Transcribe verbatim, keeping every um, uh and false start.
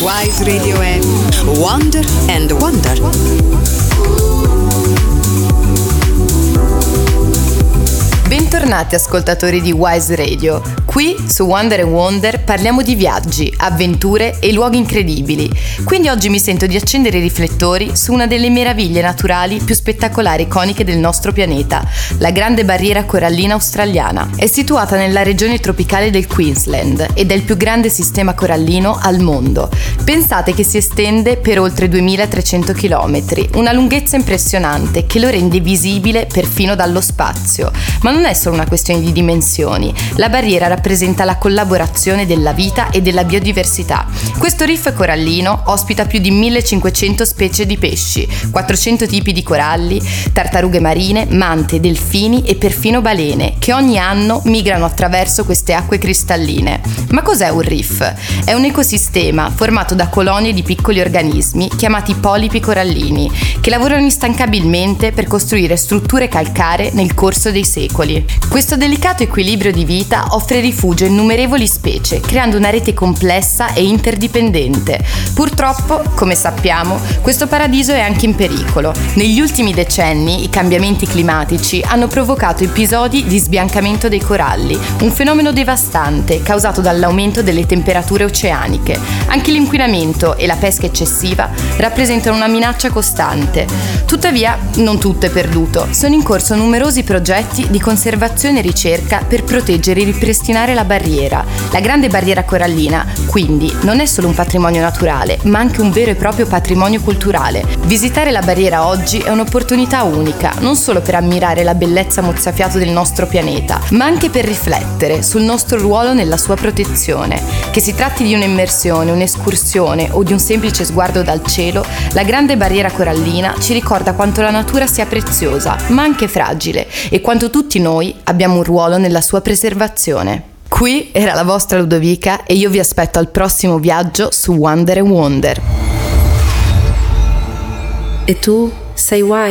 Wise Radio è Wonder and Wonder. Bentornati ascoltatori di Wise Radio. Qui su Wonder and Wonder parliamo di viaggi, avventure e luoghi incredibili. Quindi oggi mi sento di accendere i riflettori su una delle meraviglie naturali più spettacolari e iconiche del nostro pianeta, la Grande Barriera Corallina Australiana. È situata nella regione tropicale del Queensland ed è il più grande sistema corallino al mondo. Pensate che si estende per oltre duemilatrecento chilometri, una lunghezza impressionante che lo rende visibile perfino dallo spazio. Ma non è solo una questione di dimensioni, la barriera rappresenta la collaborazione della vita e della biodiversità. Questo reef corallino ospita più di millecinquecento specie di pesci, quattrocento tipi di coralli, tartarughe marine, mante, delfini e perfino balene, che ogni anno migrano attraverso queste acque cristalline. Ma cos'è un reef? È un ecosistema formato da colonie di piccoli organismi chiamati polipi corallini, che lavorano instancabilmente per costruire strutture calcaree nel corso dei secoli. Questo delicato equilibrio di vita offre rifugio a innumerevoli specie, creando una rete complessa e interdipendente. Purtroppo, come sappiamo, questo paradiso è anche in pericolo. Negli ultimi decenni i cambiamenti climatici hanno provocato episodi di sbiancamento dei coralli, un fenomeno devastante causato dall'aumento delle temperature oceaniche. Anche l'inquinamento e la pesca eccessiva rappresentano una minaccia costante. Tuttavia, non tutto è perduto. Sono in corso numerosi progetti di conservazione e ricerca per proteggere e ripristinare la barriera. La Grande Barriera Corallina, quindi, non è solo un patrimonio naturale, ma anche un vero e proprio patrimonio culturale. Visitare la barriera oggi è un'opportunità unica, non solo per ammirare la bellezza mozzafiato del nostro pianeta, ma anche per riflettere sul nostro ruolo nella sua protezione. Che si tratti di un'immersione, un'escursione o di un semplice sguardo dal cielo, la Grande Barriera Corallina ci ricorda quanto la natura sia preziosa, ma anche fragile, e quanto tutti noi abbiamo un ruolo nella sua preservazione. Qui era la vostra Ludovica e io vi aspetto al prossimo viaggio su Wonder and Wonder. E tu sei Wise?